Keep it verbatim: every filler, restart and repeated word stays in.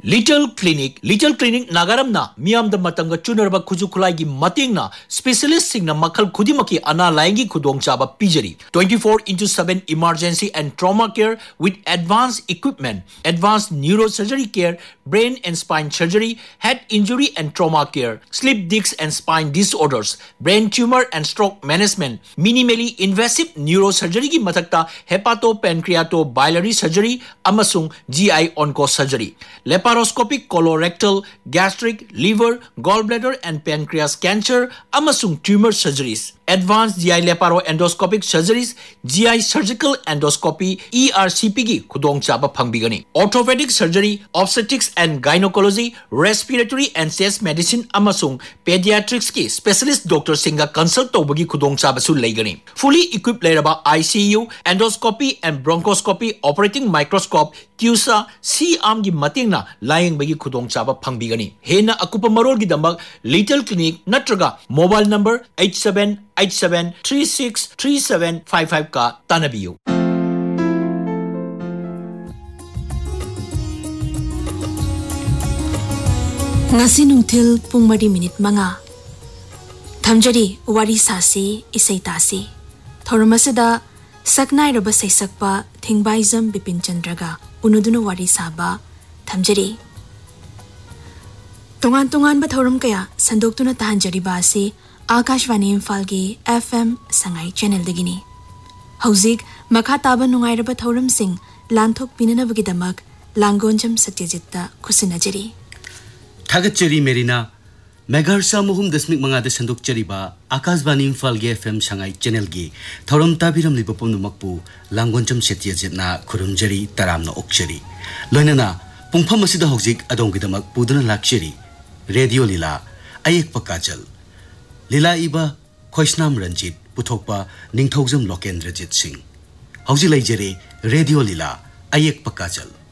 Little Clinic Little Clinic Nagaramna Miam the Matanga Chunarba Kujukulagi Matingna Specialist Singna Makal Kudimaki Ana Laingi Kudong Chaba Pijari twenty-four into seven emergency and trauma care with advanced equipment, advanced neurosurgery care, brain and spine surgery, head injury and trauma care, slip disc and spine disorders, brain tumor and stroke management, minimally invasive neurosurgery ki matakta hepatopancreatobiliary surgery amasung G I onco surgery, laparoscopic colorectal, gastric, liver, gallbladder and pancreas cancer amasung tumor surgeries, advanced G I laparoendoscopic surgeries, G I surgical endoscopy, E R C P ki kudong chaba pangbigani, orthopedic surgery, obstetrics and gynecology, respiratory and chest medicine amasung pediatrics ki specialist doctor singa consult tobagi kudong chaba su leigani, fully equipped leraba I C U, endoscopy and bronchoscopy, operating microscope, C U S A, C-arm gi matingna lying bagi kudong chaba pangbigani. Hena akupa marol gi dambag Little Clinic natraga mobile number eight seven eight seven three six three seven five five ka tanabiyo. Ngasi nungthil pung mari minute manga thamjari wari sasi isai tasi thoramasida saknai raba sai sakpa thingbaizam bipin chandraga unudunu wari saba thamjari tongan tongan ba thoram kaya sandoktuna tahanjari ba si Akashvani Imphal gi F M Sangai channel dagini hauzik makha taba nungai raba thoram sing lanthok pinana bagi damak langonjam satyajitta khusinajari Thagachari Merina Megarsa Muhum Desmik Mangada Sanduk Chariba Akashvani Imphal gi F M Sangai channel gi thoram tabiram libapum numakpu langonjam satyajitna khurumjari taramna okchari loinana pungpham asida hauzik adonggi damak puduna lakchari Radio Lila ayek pakajal Lila iba Khoisnam Ranjit puthokpa Ningthaujam Lokendrajit Singh hauji laijare Radio Lila ayek pakajal